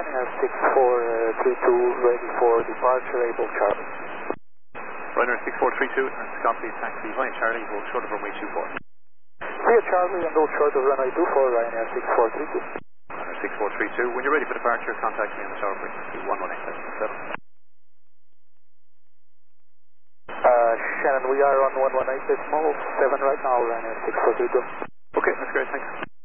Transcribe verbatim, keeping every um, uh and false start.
Ryanair six four three two, ready for departure, able Charlie. Ryanair six four three two, and Scotty taxi, via Charlie, hold short of runway two four. Via Charlie and hold short of runway two four, Ryanair six four three two. Ryanair six four three two, when you're ready for departure, contact me on the tower frequency one one eight seven. Uh, Shannon, we are on one one eight decimal seven right now, Ryanair six four three two. Okay, that's great, thanks.